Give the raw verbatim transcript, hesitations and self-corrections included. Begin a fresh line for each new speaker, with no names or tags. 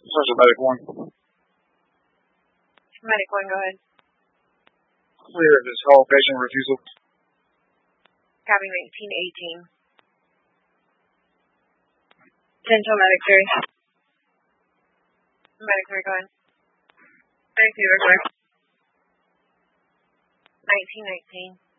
Social medic one.
Medic one, go ahead.
Clear of this whole patient refusal.
Copy nineteen eighteen. Dental medic three. Medic three, go ahead. Medic three, go ahead. nineteen nineteen.